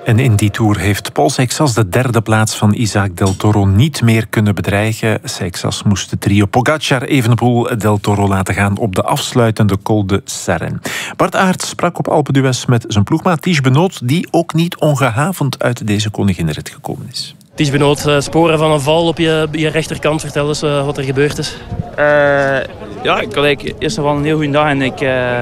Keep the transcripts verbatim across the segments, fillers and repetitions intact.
En in die Tour heeft Paul Seixas de derde plaats van Isaac Del Toro niet meer kunnen bedreigen. Seixas moest de trio Pogacar, Evenepoel, Del Toro laten gaan op de afsluitende Col de Serren. Bart Aerts sprak op Alpe d'Huez met zijn ploegmaat Tiesj Benoot, die ook niet ongehavend uit deze koninginnenrit gekomen is. Tiesj Benoot, sporen van een val op je, je rechterkant. Vertel eens uh, wat er gebeurd is. Uh, ja, ik had eigenlijk eerst wel een heel goede dag en ik... Uh,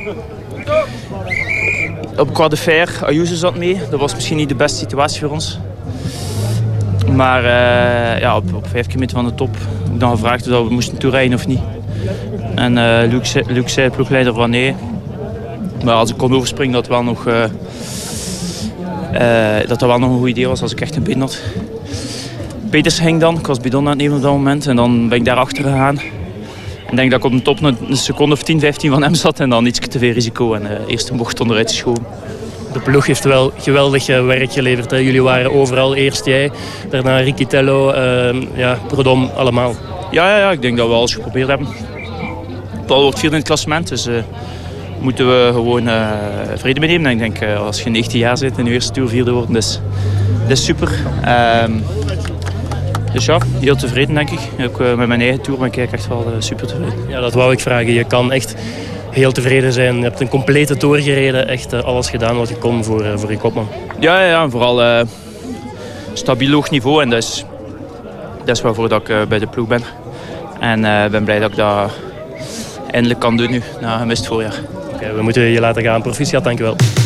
op Croix de Fer, Ayuso zat mee. Dat was misschien niet de beste situatie voor ons. Maar uh, ja, op, op vijf kilometer van de top heb ik dan gevraagd of we moesten toerijden of niet. En uh, Luc, Luc zei, de ploegleider, van nee. Maar als ik kon overspringen, dat wel nog... Uh, Uh, dat dat wel nog een goed idee was als ik echt een bidon had. Peters ging dan, ik was bidon aan het nemen op dat moment en dan ben ik daar achter gegaan. Ik denk dat ik op de top een, een seconde of tien, vijftien van hem zat en dan iets te veel risico en uh, eerst een bocht onderuit geschoven. De ploeg heeft wel geweldig werk geleverd. Hè. Jullie waren overal, eerst jij, daarna Riccitello, uh, ja, Prudhomme, allemaal. Ja, ja, ja, ik denk dat we alles geprobeerd hebben. Paul wordt vierde in het klassement, dus... Uh, moeten we gewoon uh, vrede mee nemen. Ik denk, uh, als je negentien jaar zit in de eerste Tour vierde worden, dus, dat is super. Um, dus ja, heel tevreden denk ik. Ook uh, met mijn eigen Tour ben ik echt wel uh, super tevreden. Ja, dat wou ik vragen. Je kan echt heel tevreden zijn. Je hebt een complete Tour gereden. Echt uh, alles gedaan wat je kon voor, uh, voor je kopman. Ja, ja, ja, vooral uh, stabiel hoog niveau. En dat is, dat is waarvoor dat ik uh, bij de ploeg ben. En ik uh, ben blij dat ik dat eindelijk kan doen nu, na een gemist voorjaar. Okay, we moeten je laten gaan. Proficiat, dankjewel.